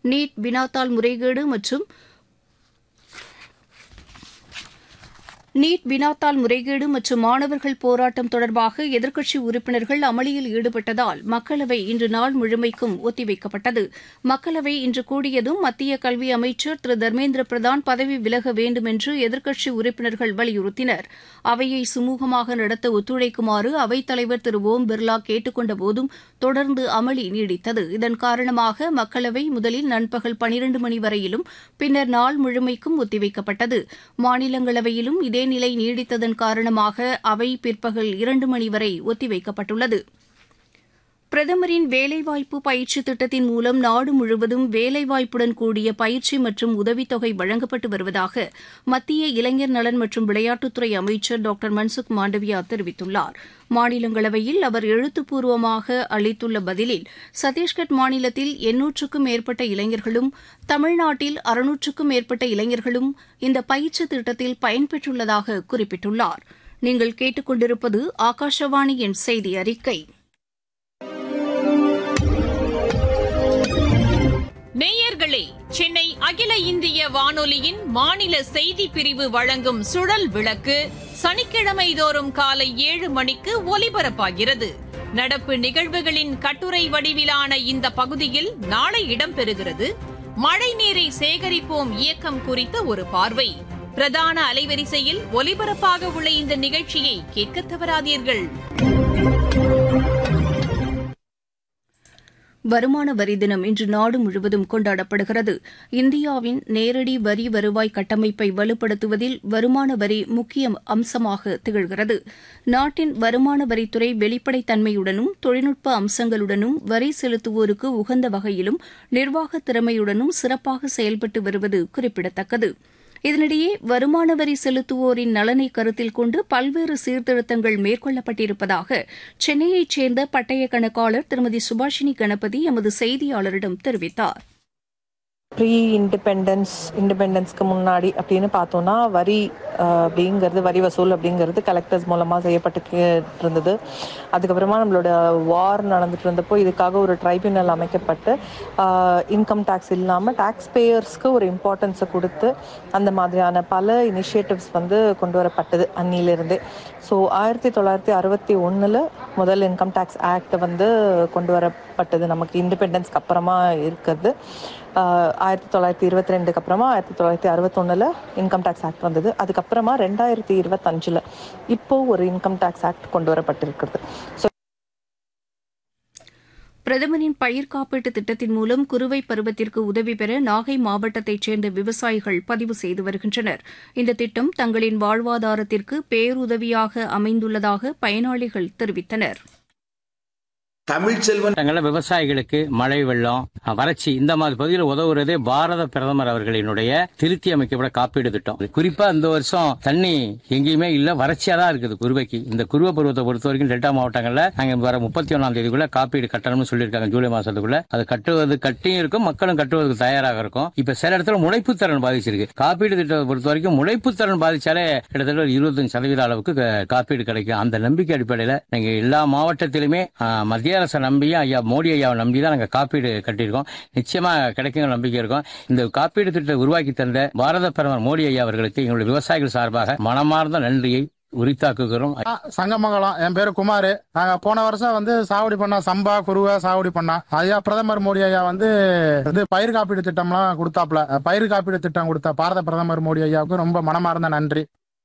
NEET வினாத்தாள் முறைகேடு மற்றும் மாணவர்கள் போராட்டம் தொடர்பாக எதிர்க்கட்சி உறுப்பினர்கள் அமளியில் ஈடுபட்டதால் மக்களவை இன்று நாள் முழுமைக்கும் ஒத்திவைக்கப்பட்டது. மக்களவை இன்று கூடியதும் மத்திய கல்வி அமைச்சர் திரு தர்மேந்திர பிரதான் பதவி விலக வேண்டும் என்று எதிர்க்கட்சி உறுப்பினர்கள் வலியுறுத்தினர். அவையை சுமூகமாக நடத்த ஒத்துழைக்குமாறு அவைத்தலைவர் திரு ஓம் பிர்லா கேட்டுக் கொண்டபோதும் தொடர்ந்து அமளி நீடித்தது. இதன் காரணமாக மக்களவை முதலில் நண்பகல் 12 மணி வரையிலும் பின்னர் நாள் முழுமைக்கும் ஒத்திவைக்கப்பட்டது. மாநிலங்களவையிலும் இதே நிலை நீடித்ததன் காரணமாக அவை பிற்பகல் 2 மணி வரை ஒத்திவைக்கப்பட்டுள்ளது. பிரதமரின் வேலைவாய்ப்பு பயிற்சி திட்டத்தின் மூலம் நாடு முழுவதும் வேலைவாய்ப்புடன் கூடிய பயிற்சி மற்றும் உதவித்தொகை வழங்கப்பட்டு வருவதாக மத்திய இளைஞர் நலன் மற்றும் விளையாட்டுத்துறை அமைச்சர் டாக்டர் மன்சுக் மாண்டவியா தெரிவித்துள்ளார். மாநிலங்களவையில் அவர் எழுத்துப்பூர்வமாக அளித்துள்ள பதிலில் சத்தீஸ்கர் மாநிலத்தில் 800க்கும் மேற்பட்ட இளைஞர்களும் தமிழ்நாட்டில் 600க்கும் மேற்பட்ட இளைஞர்களும் இந்த பயிற்சி திட்டத்தில் பயன்பெற்றுள்ளதாக குறிப்பிட்டுள்ளார். நீங்கள் கேட்டுக் கொண்டிருப்பது ஆகாஷவாணியின் செய்தி அறிக்கை. நேயர்களே, சென்னை அகில இந்திய வானொலியின் மாநில செய்திப் பிரிவு வழங்கும் சுழல் விளக்கு சனிக்கிழமை தோறும் காலை 7 மணிக்கு ஒலிபரப்பாகிறது. நடப்பு நிகழ்வுகளின் கட்டுரை வடிவிலான இந்த பகுதியில் நாளை இடம்பெறுகிறது. மழைநீரை சேகரிப்போம் இயக்கம் குறித்த ஒரு பார்வை. பிரதான அலைவரிசையில் ஒலிபரப்பாக உள்ள இந்த நிகழ்ச்சியை கேட்க தவறாதீர்கள். வருமான வரி தினம் இன்று நாடு முழுவதும் கொண்டாடப்படுகிறது. இந்தியாவின் நேரடி வரி வருவாய் கட்டமைப்பை வலுப்படுத்துவதில் வருமான வரி முக்கிய அம்சமாக திகழ்கிறது. நாட்டின் வருமான வரித்துறை வெளிப்படைத்தன்மையுடனும் தொழில்நுட்ப அம்சங்களுடனும் வரி செலுத்துவோருக்கு உகந்த வகையிலும் நிர்வாக திறமையுடனும் சிறப்பாக செயல்பட்டு வருவது குறிப்பிடத்தக்கது. இதனிடையே வருமான வரி செலுத்துவோரின் நலனை கருத்தில் கொண்டு பல்வேறு சீர்திருத்தங்கள் மேற்கொள்ளப்பட்டிருப்பதாக சென்னையைச் சேர்ந்த பட்டய கணக்காளர் திருமதி சுபாஷினி கணபதி எமது செய்தியாளரிடம் தெரிவித்தார். இண்டிபெண்டன்ஸ்க்கு முன்னாடி அப்படின்னு பார்த்தோம்னா வரி அப்படிங்கிறது வரி வசூல் அப்படிங்கிறது கலெக்டர்ஸ் மூலமாக செய்யப்பட்டு இருந்தது. அதுக்கப்புறமா நம்மளோட வார் நடந்துட்டு இருந்தப்போ இதுக்காக ஒரு ட்ரைபியூனல் அமைக்கப்பட்டு இன்கம் டேக்ஸ் இல்லாமல் டேக்ஸ் பேயர்ஸ்க்கு ஒரு இம்பார்ட்டன்ஸை கொடுத்து அந்த மாதிரியான பல இனிஷியேட்டிவ்ஸ் கொண்டு வரப்பட்டது அன்னிலிருந்தே. ஸோ 1961 முதல் இன்கம் டேக்ஸ் ஆக்ட் கொண்டு வரப்பட்டது. நமக்கு இண்டிபெண்டன்ஸ்க்கு அப்புறமா இருக்கிறது. 1922 அப்புறமா 1961 இன்கம் டேக்ஸ் ஆக்ட் வந்தது. அதுக்கப்புறமா 2025 இப்போ ஒரு இன்கம் டேக்ஸ் ஆக்ட் கொண்டு வரப்பட்டிருக்கிறது. பிரதமரின் பயிர் காப்பீட்டு திட்டத்தின் மூலம் குறுவை பருவத்திற்கு உதவி பெற நாகை மாவட்டத்தைச் சேர்ந்த விவசாயிகள் பதிவு செய்து வருகின்றனர். இந்த திட்டம் தங்களின் வாழ்வாதாரத்திற்கு பேருதவியாக அமைந்துள்ளதாக பயனாளிகள் தெரிவித்தனர். தமிழ்ச்செல்வன் தங்கள விவசாயிகளுக்கு மழை வெள்ளம் வறட்சி இந்த மாதிரி பகுதியில் உதவுறதே பாரத பிரதமர் அவர்களினுடைய திருத்தி அமைக்கப்பட்ட காப்பீடு திட்டம். குறிப்பா இந்த வருஷம் தண்ணி எங்கேயுமே இல்ல, வறட்சியா தான் இருக்குது குருவைக்கு. இந்த குருவ பருவத்தை பொறுத்த வரைக்கும் டெல்டா மாவட்டங்கள்ல நாங்க வர 31ஆம் தேதிக்குள்ள காப்பீடு கட்டணும்னு சொல்லியிருக்காங்க. ஜூலை மாசத்துக்குள்ள அது கட்டியும் இருக்கும், மக்களும் கட்டுவதற்கு தயாராக இருக்கும். இப்ப சில இடத்துல முளைப்பு திறன் பாதிச்சிருக்கு. காப்பீடு திட்டத்தை பொறுத்த வரைக்கும் முளைப்பு திறன் பாதிச்சாலே கிட்டத்தட்ட 25% அளவுக்கு காப்பீடு கிடைக்கும். அந்த நம்பிக்கை அடிப்படையில நாங்க எல்லா மாவட்டத்திலுமே மத்திய அரசை நம்பியும் ஐயா மோடி ஐயாவை நம்பிதான் நாங்க காப்பீடு கட்டியிருக்கோம். நிச்சயமா கிடைக்குங்கிற நம்பிக்கை இருக்கும். இந்த காப்பீடு திட்டத்தை உருவாக்கி தந்த பாரத பிரதமர் மோடி ஐயா அவர்களுக்கு எங்களுடைய விவசாயிகள் சார்பாக மனமார்ந்த நன்றியை உரித்தாக்குகிறோம். சங்கமங்கலம், என் பேரு குமார். நாங்க போன வருஷம் சாகுபடி பண்ண சம்பா குருவை சாகுபடி பண்ணோம். ஐயா பிரதமர் மோடி ஐயா பயிர் காப்பீடு திட்டம்லாம் கொடுத்தாப்ல. பயிர் காப்பீடு திட்டம் கொடுத்த பாரத பிரதமர் மோடி ஐயாவுக்கு ரொம்ப மனமார்ந்த நன்றி.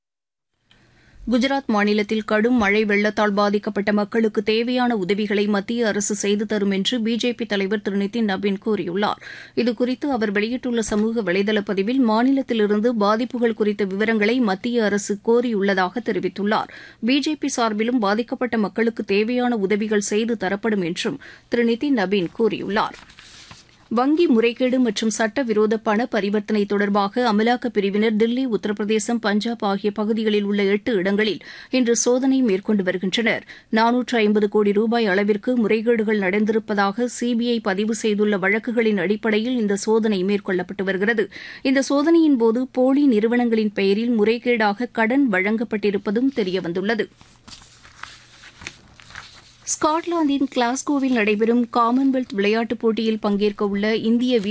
குஜராத் மாநிலத்தில் கடும் மழை வெள்ளத்தால் பாதிக்கப்பட்ட மக்களுக்கு தேவையான உதவிகளை மத்திய அரசு செய்து தரும் என்று பிஜேபி தலைவர் திரு நிதின் நவீன் கூறியுள்ளார். இதுகுறித்து அவர் வெளியிட்டுள்ள சமூக வலைதள பதிவில் மாநிலத்திலிருந்து பாதிப்புகள் குறித்த விவரங்களை மத்திய அரசு கோரியுள்ளதாக தெரிவித்துள்ளார். பிஜேபி சார்பிலும் பாதிக்கப்பட்ட மக்களுக்கு தேவையான உதவிகள் செய்து தரப்படும் என்றும் திரு நிதின் நவீன் கூறியுள்ளார். வங்கி முறைகேடு மற்றும் சட்டவிரோத பண பரிவர்த்தனை தொடர்பாக அமலாக்கப் பிரிவினர் தில்லி, உத்தரப்பிரதேசம், பஞ்சாப் ஆகிய பகுதிகளில் உள்ள 8 இடங்களில் இன்று சோதனை மேற்கொண்டு வருகின்றனர். 450 கோடி ரூபாய் அளவிற்கு முறைகேடுகள் நடந்திருப்பதாக சிபிஐ பதிவு செய்துள்ள வழக்குகளின் அடிப்படையில் இந்த சோதனை மேற்கொள்ளப்பட்டு வருகிறது. இந்த சோதனையின்போது போலி நிறுவனங்களின் பெயரில் முறைகேடாக கடன் வழங்கப்பட்டிருப்பதும் தெரியவந்துள்ளது. ஸ்காட்லாந்தின் கிளாஸ்கோவில் நடைபெறும் காமன்வெல்த் விளையாட்டுப் போட்டியில் பங்கேற்கவுள்ள இந்திய